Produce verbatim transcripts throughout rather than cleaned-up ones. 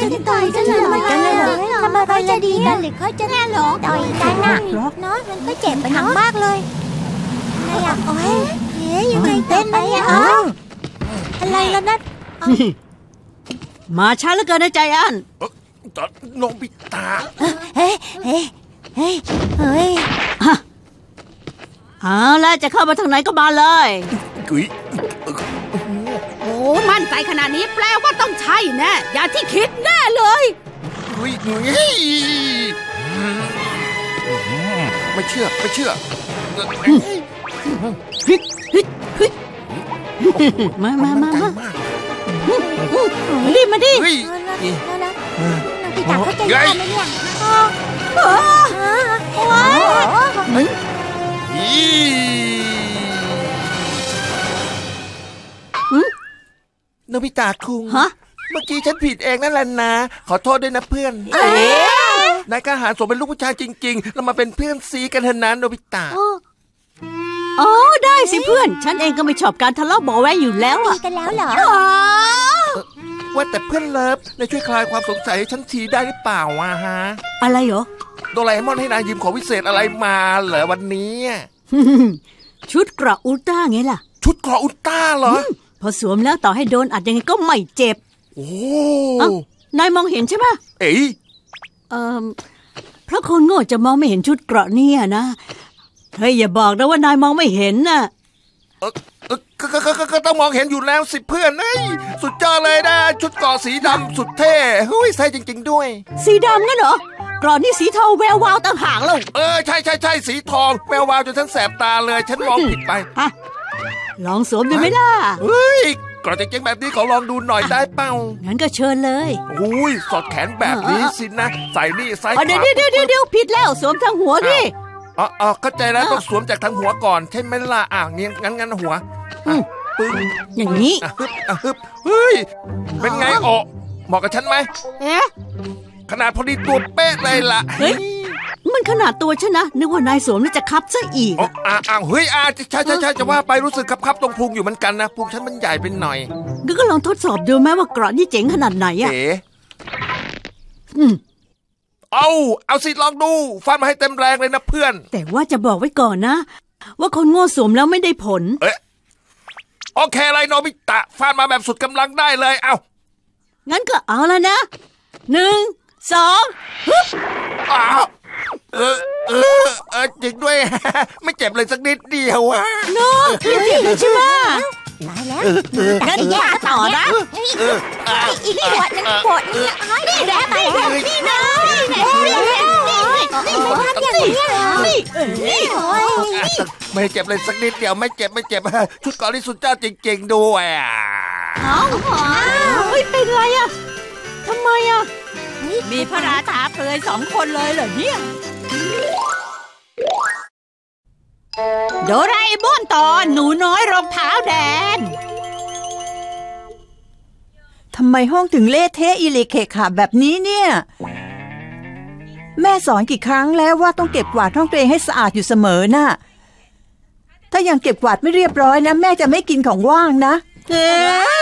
ต่อยกันเลยกันเลยเหรอทำอะไรจะดีกันหรือเขาจะแน่หรอต่อยกันน่ะเนาะมันก็เจ็บไปหนักมากเลยอะไรอ่ะโอ้ยเฮ้ยยังไงเต้นนะเนี่ยอะไรแล้วนั่นมาช้าเหลือเกินนะใจอันโนบิตะเฮ้ยเฮ้ยเฮ้ยเฮ้ยเอาล่ะจะเข้ามาทางไหนก็มาเลยกุ้ยโอ้มั่นใจขนาดนี้แปลว่าต้องใช่แน่อย่าที่คิดแน่เลยกุ้ยกุ้ยไม่เชื่อไม่เชื่อมามามามาดิมาดิพี่ตาเขาใจร้อนไหมเนี่ยว้าวโนบิตะคุงเมื่อกี้ฉันผิดเองนั่นแหละนะขอโทษด้วยนะเพื่อนนายกล้าหาญสมเป็นลูกผู้ชายจริงๆเรามาเป็นเพื่อนซีกันเถอะนะโนบิตะอ๋อได้สิเพื่อนฉันเองก็ไม่ชอบการทะเลาะเบาแวงอยู่แล้วอ่ะกันแล้วเหรอว่าแต่เพื่อนเลิฟนายช่วยคลายความสงสัยให้ฉันทีได้หรือเปล่าวะฮะอะไรเหรอโดราเอมอนให้นายยืมของวิเศษอะไรมาเหรอวันนี้ชุดเกราะอุลตร้าไงล่ะชุดเกราะอุลตร้าเหรอพอสวมแล้วต่อให้โดนอัดยังไงก็ไม่เจ็บโอ้นายมองเห็นใช่ปะเอ๋เออเพราะคนโง่จะมองไม่เห็นชุดเกราะนี่นะเฮ้ยอย่าบอกนะว่านายมองไม่เห็นน่ะเออเออก็ก็ก็ต้องมองเห็นอยู่แล้วสิเพื่อนเฮ้ยสุดยอดเลยนะชุดเกราะสีดำสุดเท่เฮ้ยใช่จริงๆด้วยสีดำงั้นเหรอกรอนนี่สีทองแวววาวต่างหากเลยเออใช่ใช่ใช่สีทองแวววาวจนฉันแสบตาเลยฉันมองผิดไปฮะลองสวมดูไหมล่ะเฮ้ยกรอนจริงๆแบบนี้ขอลองดูหน่อยได้เปล่างั้นก็เชิญเลยโอ้ยสอดแขนแบบนี้สินะใส่นี่ใส่ขวาเดี๋ยวเดี๋ยวเดี๋ยวเดี๋ยวผิดแล้วสวมทางหัวดิอ๋ออ๋อเข้าใจแล้วต้องสวมจากทางหัวก่อนใช่ไหมล่ะอ่ะเงี้ยงั้นงั้นหัวปึ้งอย่างนี้อ่ะฮึบอ่ะฮึบเฮ้ยเป็นไงอ๋อเหมาะกับฉันไหมเอ๊ะขนาดพอดีตัวเป๊ะเลยล่ะเฮ้ยมันขนาดตัวฉันนะนึกว่านายสวมแล้วจะคับซะอีกอ๋ออ่ะอ่ะเฮ้ยอ่ะใช่ใช่ใช่จะว่าไปรู้สึกคับคับตรงพุงอยู่เหมือนกันนะพุงฉันมันใหญ่เป็นหน่อยงั้นก็ลองทดสอบดูไหมว่าเกราะนี่เจ๋งขนาดไหนอ่ะเอ๋อืมเอาเอาสิลองดูฟันมาให้เต็มแรงเลยนะเพื่อนแต่ว่าจะบอกไว้ก่อนนะว่าคนโง่สวมแล้วไม่ได้ผลเอ๊ะโอเคเลยโนบิตะฟันมาแบบสุดกำลังได้เลยเอางั้นก็เอาแล้วนะหนึ่งสองฮึบอ้าวเออเออเออจริงด้วยไม่เจ็บเลยสักนิดเดียวอะโน้เจ็บเลยใช่ไหมตายแล้วงั้นแย่ต่อนะอีกขวดนึงขวดนี่นี่แดงไปนี่นะนี่นี่นี่ทำอย่างนี้เหรอนี่ไม่เจ็บเลยสักนิดเดียวไม่เจ็บไม่เจ็บชุดเกราะนี่สุดยอดจริงๆด้วยอ่ะเอ้าเฮ้ยเป็นไรอ่ะทำไมอ่ะมีพระราชาเปลือยสองคนเลยเหรอเนี่ยโดราเอมอนตอนหนูน้อยรองเท้าแดงทำไมห้องถึงเละเทะอิเละเขะขะแบบนี้เนี่ยแม่สอนกี่ครั้งแล้วว่าต้องเก็บกวาดห้องตัวเองให้สะอาดอยู่เสมอน่ะถ้ายังเก็บกวาดไม่เรียบร้อยนะแม่จะไม่กินของว่างนะเฮ้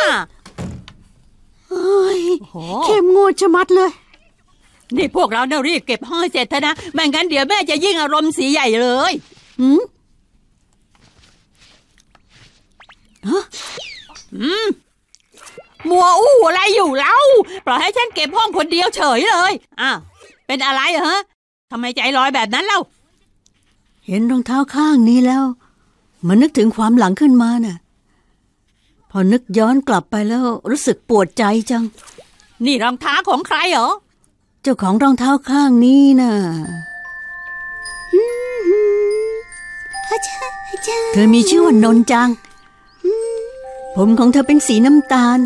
ยเข้มงวดชะมัดเลยนี่พวกเราเนี่ยรีบเก็บห้องเสร็จเถอะนะไม่งั้นเดี๋ยวแม่จะยิ่งอารมณ์เสียใหญ่เลยหืมฮะอืมมัวอู้อะไรอยู่เล่าปล่อยให้ฉันเก็บห้องคนเดียวเฉยเลยอ้าวเป็นอะไรเหรอทำไมใจลอยแบบนั้นเล่าเห็นรองเท้าข้างนี้แล้วมันนึกถึงความหลังขึ้นมาน่ะพอนึกย้อนกลับไปแล้วรู้สึกปวดใจจังนี่รองเท้าของใครเหรอเจ้าของรองเท้าข้างนี้น่ะเธอมีชื่อว่านนจังผมของเธอเป็นสีน้ำตาล